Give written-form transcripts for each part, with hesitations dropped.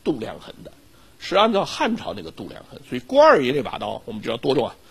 度量衡的，是按照汉朝那个度量衡。所以关二爷那把刀我们知道多重啊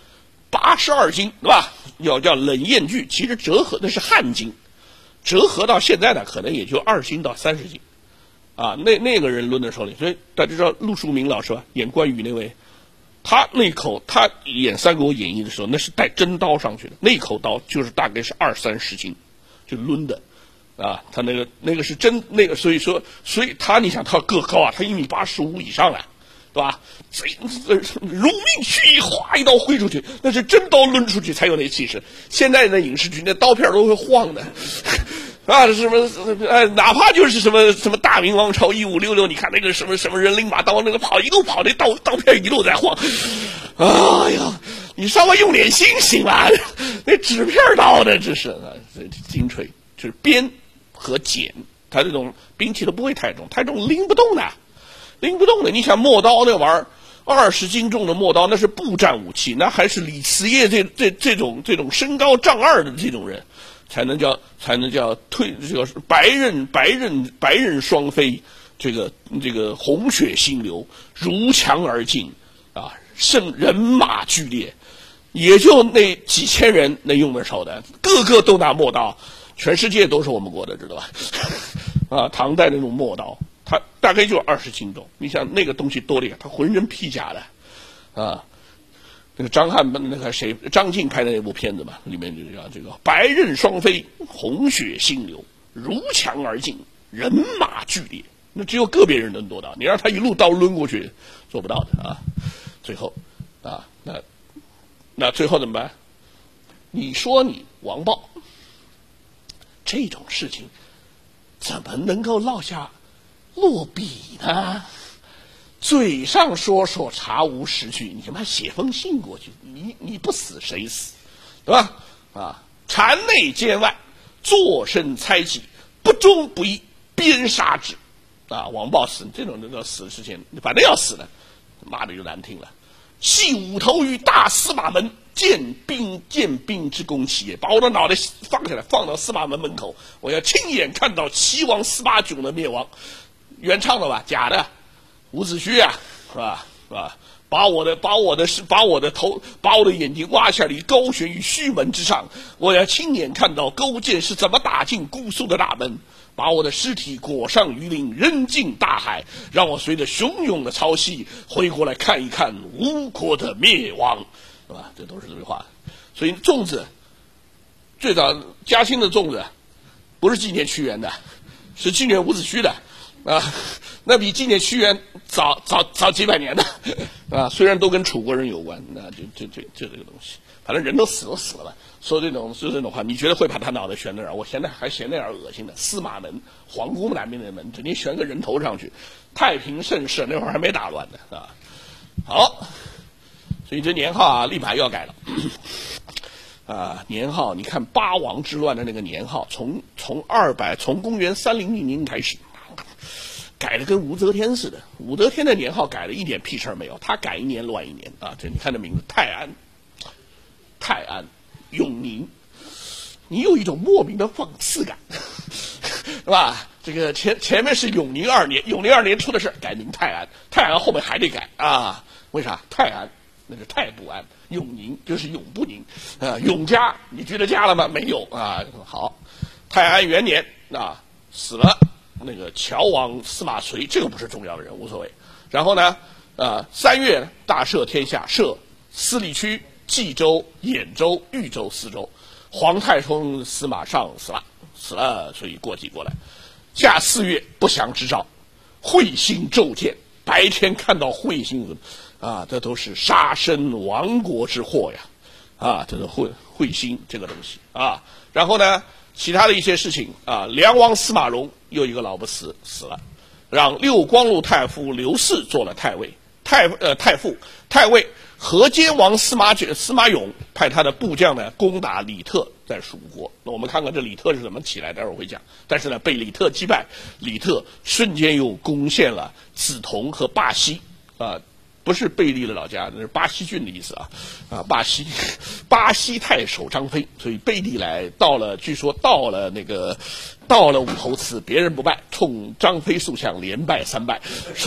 ，82斤，对吧？要叫冷艳锯，其实折合那是汉斤，折合到现在呢，可能也就20斤到30斤，啊，那个人抡在手里。所以大家知道陆树铭老师吧，演关羽那位，他那口他演《三国演义》的时候，那是带真刀上去的，那口刀就是大概是20-30斤，就抡的。啊，他那个是真那个，所以他你想他个高啊，他1.85米以上了，对吧？如命去意，哗一刀挥出去，那是真刀抡出去才有那气势。现在的影视剧那刀片都会晃的，啊，什么哪怕就是什么大明王朝1566，你看那个什么人拎把刀那个一路跑，那刀片一路在晃，哎呀，你稍微用点心行吧？那纸片刀的这是精锤，就是鞭和锏，它这种兵器都不会太重，太重拎不动的。你想磨刀那玩意儿，20斤重的磨刀那是步战武器，那还是李慈业这种身高丈2的这种人，才能叫这个白刃双飞，这个红血星流，如墙而进啊，人马剧烈，也就那几千人能用得着的，个个都拿磨刀。全世界都是我们国的，知道吧？啊，唐代那种磨刀，它大概就20斤重。你想那个东西多厉害，它浑身披甲的，啊，那个张晋拍的那部片子嘛，里面就叫这个白刃双飞，红血星流，如墙而进，人马剧烈。那只有个别人能做到，你让他一路刀抡过去，做不到的啊。最后，啊，那最后怎么办？你说你王豹。这种事情怎么能够落笔呢？嘴上说查无实据，你他妈写封信过去，你不死谁死，对吧？啊，缠内奸外，坐身猜忌，不忠不义，鞭杀之。啊，王豹死这种人要死的事情，反正要死的，骂的就难听了。系五头于大司马门，见兵之攻其也，把我的脑袋放下来，放到司马门门口，我要亲眼看到齐王司马囧的灭亡。原唱的吧，假的，伍子胥啊，是吧？把我的头，把我的眼睛挖下来，高悬于胥门之上，我要亲眼看到勾践是怎么打进姑苏的大门，把我的尸体裹上鱼鳞，扔进大海，让我随着汹涌的潮汐回过来看一看吴国的灭亡，是吧？这都是这句话。所以粽子，最早嘉兴的粽子，不是纪念屈原的，是纪念伍子胥的。啊，那比纪念屈原早几百年的啊，虽然都跟楚国人有关，那就这个东西，反正人都死了吧。说这种话，你觉得会把他脑袋悬在哪儿？我现在还嫌那点恶心的。司马门，皇宫南面的门，整天悬个人头上去。太平盛世那会儿还没打乱呢啊。好，所以这年号啊，立马又要改了。啊，年号你看八王之乱的那个年号，从公元3000年开始。改的跟武则天似的，武则天的年号改了一点屁事儿没有，他改一年乱一年啊！这你看这名字，泰安、永宁，你有一种莫名的讽刺感，是吧？这个前面是永宁2年，永宁2年出的事改名泰安，泰安后面还得改啊？为啥？泰安那是泰不安，永宁就是永不宁啊！永嘉，你觉得嘉了吗？没有啊！好，泰安元年啊，死了。那个乔王司马垂，这个不是重要的人，无所谓。然后呢，3月大赦天下，赦司隶区、冀州、兖州、豫州4州。皇太冲司马尚死了，所以过继过来。下4月不祥之兆，彗星骤见，白天看到彗星啊，这都是杀身亡国之祸呀！啊，这是彗星这个东西啊。然后呢？其他的一些事情啊，梁王司马荣又一个老不死了，让六光禄太傅刘氏做了太尉，太尉。河间王司马俑派他的部将呢攻打李特，在蜀国。那我们看看这李特是怎么起来，待会儿会讲。但是呢，被李特击败，李特瞬间又攻陷了梓潼和巴西啊。不是贝利的老家，那是巴西郡的意思啊！巴西太守张飞，所以贝利来据说到了武侯祠，别人不拜，冲张飞塑像连拜3拜，